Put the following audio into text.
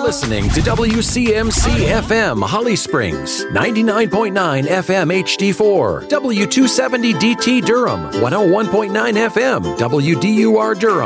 listening to WCMC FM Holly Springs, 99.9 FM HD4, W270 DT Durham, 101.9 FM WDUR Durham.